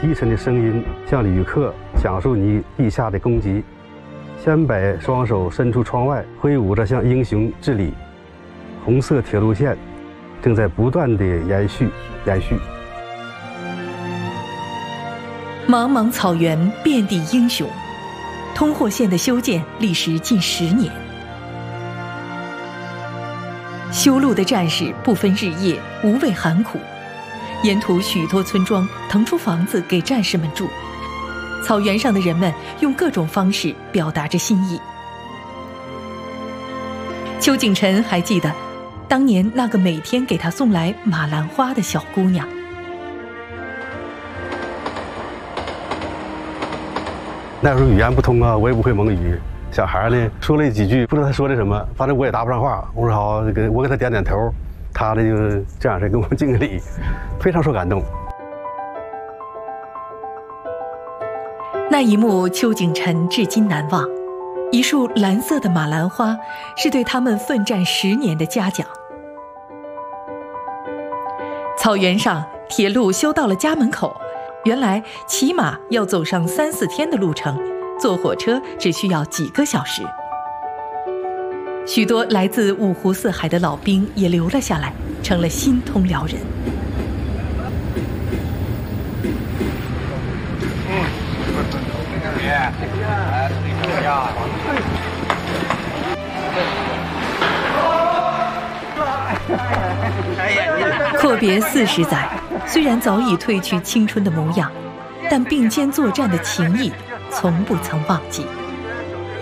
低沉的声音向旅客讲述你立下的功绩，先把双手伸出窗外，挥舞着向英雄致礼。红色铁路线正在不断地延续。 茫茫草原遍地英雄，通霍线的修建历时近10年。修路的战士不分日夜，无畏寒苦，沿途许多村庄腾出房子给战士们住。草原上的人们用各种方式表达着心意。邱景臣还记得当年那个每天给他送来马兰花的小姑娘。 那时候语言不通啊，我也不会蒙语。小孩呢说了几句，不知道他说的什么，反正我也答不上话。我说好，我给他点点头，他呢就这样式跟我敬个礼，非常受感动。 那一幕，邱景臣至今难忘。一束蓝色的马兰花，是对他们奋战10年的嘉奖。草原上，铁路修到了家门口。原来骑马要走上3、4天的路程，坐火车只需要几个小时。许多来自五湖四海的老兵也留了下来，成了新通辽人。阔别40载，虽然早已褪去青春的模样，但并肩作战的情谊从不曾忘记。